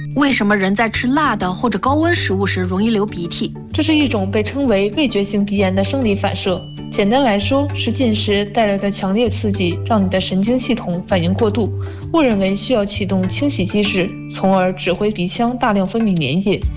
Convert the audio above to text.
为什么人在吃辣的或者高温食物时容易流鼻涕？ 这是一种被称为味觉性鼻炎的生理反射。简单来说，是进食带来的强烈刺激让你的神经系统反应过度，误认为需要启动清洗机制，从而指挥鼻腔大量分泌粘液。